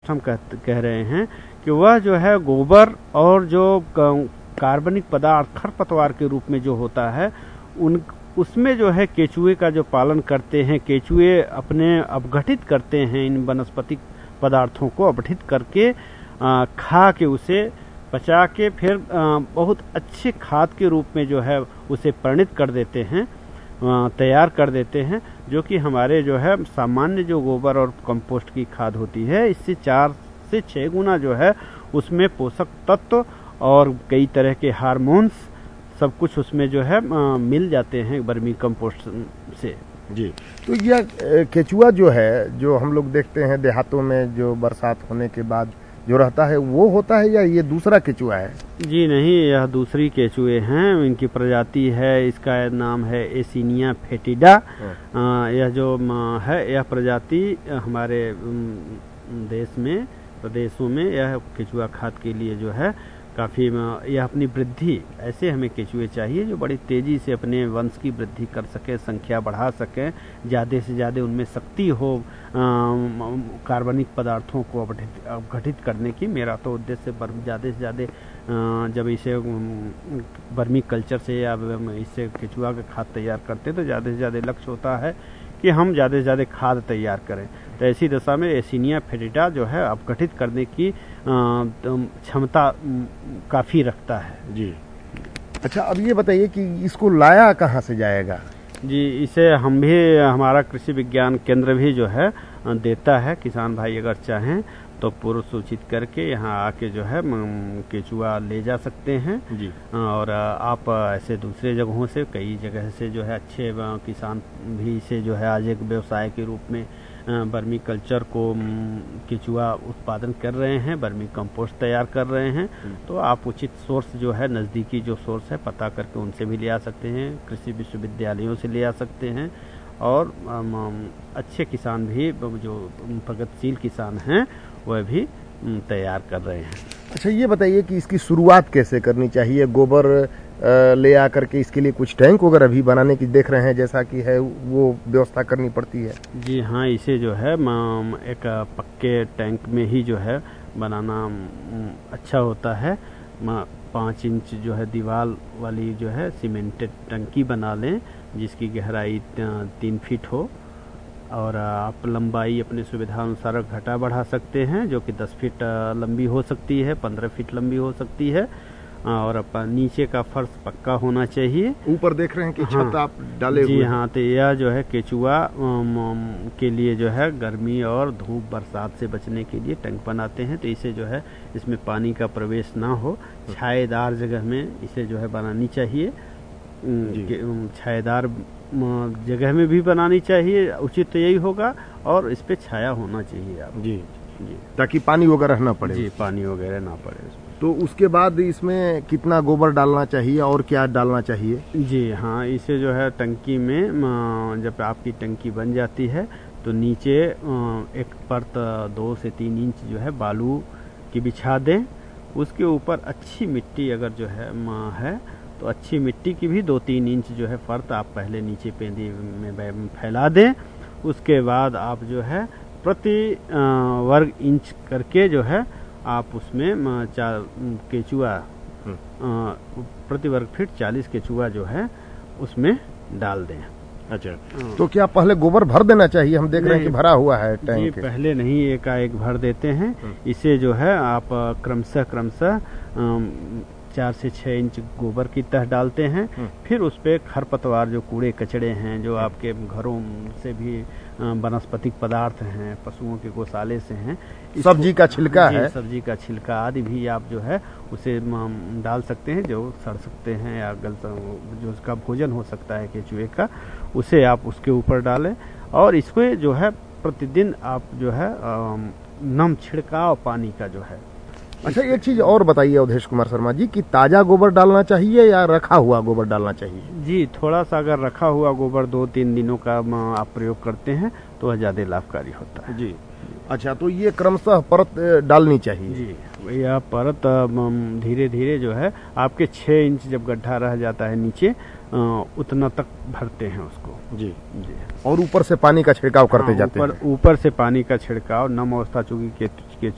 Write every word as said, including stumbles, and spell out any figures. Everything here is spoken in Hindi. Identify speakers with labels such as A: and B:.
A: हम कह, कह रहे हैं कि वह जो है गोबर और जो कार्बनिक पदार्थ खरपतवार के रूप में जो होता है उन उसमें जो है केचुए का जो पालन करते हैं, केचुए अपने अपघटित करते हैं इन वनस्पतिक पदार्थों को अपघटित करके आ, खा के उसे पचा के फिर आ, बहुत अच्छे खाद के रूप में जो है उसे परिणित कर देते हैं, तैयार कर देते हैं, जो कि हमारे जो है सामान्य जो गोबर और कंपोस्ट की खाद होती है इससे चार से छः गुना जो है उसमें पोषक तत्व और कई तरह के हार्मोन्स सब कुछ उसमें जो है आ, मिल जाते हैं वर्मी कंपोस्ट से।
B: जी, तो यह केचुआ जो है जो हम लोग देखते हैं देहातों में जो बरसात होने के बाद जो रहता है वो होता है या ये दूसरा केचुआ है?
A: जी नहीं, यह दूसरी केचुए हैं, इनकी प्रजाति है, इसका नाम है एसिनिया फेटिडा। यह जो है यह प्रजाति हमारे देश में प्रदेशों में यह केचुआ खाद के लिए जो है काफ़ी यह अपनी वृद्धि, ऐसे हमें केचुए चाहिए जो बड़ी तेज़ी से अपने वंश की वृद्धि कर सके, संख्या बढ़ा सकें, ज़्यादा से ज़्यादा उनमें शक्ति हो कार्बनिक पदार्थों को अपघटित करने की। मेरा तो उद्देश्य ज़्यादा से ज़्यादा जब इसे वर्मी कल्चर से या इससे केचुआ का खाद तैयार करते तो ज़्यादा से ज़्यादा लक्ष्य होता है कि हम ज़्यादा से ज़्यादा खाद तैयार करें। तो ऐसी दशा में एसिनिया फेटिडा जो है अपघटित करने की क्षमता काफ़ी रखता है।
B: जी, अच्छा, अब ये बताइए कि इसको लाया कहाँ से जाएगा?
A: जी, इसे हम भी, हमारा कृषि विज्ञान केंद्र भी जो है देता है। किसान भाई अगर चाहें तो पूर्व सूचित करके यहाँ आके जो है केचुआ ले जा सकते हैं।
B: जी,
A: और आप ऐसे दूसरे जगहों से, कई जगह से जो है अच्छे किसान भी इसे जो है आज एक व्यवसाय के रूप में वर्मी कल्चर को केचुआ उत्पादन कर रहे हैं, वर्मी कंपोस्ट तैयार कर रहे हैं। तो आप उचित सोर्स जो है, नज़दीकी जो सोर्स है पता करके उनसे भी ले आ सकते हैं, कृषि विश्वविद्यालयों से ले आ सकते हैं। और अच्छे किसान भी जो प्रगतिशील किसान हैं वह भी तैयार कर रहे हैं।
B: अच्छा, ये बताइए कि इसकी शुरुआत कैसे करनी चाहिए? गोबर ले आकर के इसके लिए कुछ टैंक वगैरह भी बनाने की देख रहे हैं, जैसा कि है वो व्यवस्था करनी पड़ती है?
A: जी हाँ, इसे जो है एक पक्के टैंक में ही जो है बनाना अच्छा होता है। पाँच इंच जो है दीवार वाली जो है सीमेंटेड टंकी बना लें जिसकी गहराई तीन फीट हो, और आप लंबाई अपने सुविधा अनुसार घटा बढ़ा सकते हैं, जो कि दस फीट लंबी हो सकती है, पंद्रह फीट लंबी हो सकती है। और नीचे का फर्श पक्का होना चाहिए।
B: ऊपर देख रहे हैं कि छत
A: हाँ,
B: आप डाले
A: जी
B: हुए।
A: हाँ, तो यह जो है केचुआ के लिए जो है गर्मी और धूप बरसात से बचने के लिए टैंक बनाते हैं। तो इसे जो है इसमें पानी का प्रवेश ना हो, छायेदार जगह में इसे जो है बनानी चाहिए। छायेदार जगह में भी बनानी चाहिए, उचित यही होगा, और इस पे छाया होना चाहिए आप।
B: जी जी, ताकि पानी वगैरह ना पड़े।
A: जी, पानी वगैरह ना पड़े।
B: तो उसके बाद इसमें कितना गोबर डालना चाहिए और क्या डालना चाहिए?
A: जी हाँ, इसे जो है टंकी में जब आपकी टंकी बन जाती है तो नीचे एक परत दो से तीन इंच जो है बालू की बिछा दें। उसके ऊपर अच्छी मिट्टी अगर जो है है तो अच्छी मिट्टी की भी दो तीन इंच जो है परत आप पहले नीचे पेंदी में फैला दें। उसके बाद आप जो है प्रति वर्ग इंच करके जो है आप उसमें चार केचुआ प्रति वर्ग फीट चालीस केचुआ जो है उसमें डाल दें।
B: अच्छा, तो क्या पहले गोबर भर देना चाहिए? हम देख रहे हैं कि भरा हुआ है टैंक।
A: जी, पहले नहीं, एकाएक भर देते हैं। इसे जो है आप क्रमशः क्रमशः चार से छः इंच गोबर की तह डालते हैं। फिर उस पे खरपतवार जो कूड़े कचड़े हैं, जो आपके घरों से भी वनस्पतिक पदार्थ हैं, पशुओं के गौशाले से हैं,
B: सब्जी का छिलका है,
A: सब्जी का छिलका आदि भी आप जो है उसे डाल सकते हैं, जो सड़ सकते हैं या गल जो उसका भोजन हो सकता है केचुए का, उसे आप उसके ऊपर डालें। और इसको जो है प्रतिदिन आप जो है नम छिड़काव पानी का जो है।
B: अच्छा, एक चीज और बताइए अवधेश कुमार शर्मा जी कि ताजा गोबर डालना चाहिए या रखा हुआ गोबर डालना चाहिए?
A: जी, थोड़ा सा अगर रखा हुआ गोबर दो तीन दिनों का आप प्रयोग करते हैं तो वह ज्यादा लाभकारी होता है।
B: जी, अच्छा, तो ये क्रमशः परत डालनी चाहिए?
A: जी, यह परत धीरे धीरे जो है आपके छः इंच जब गड्ढा रह जाता है नीचे उतना तक भरते हैं उसको।
B: जी जी, और ऊपर से पानी का छिड़काव करते
A: हाँ,
B: जाते
A: हैं। ऊपर से पानी का छिड़काव, नम अवस्था चूंकि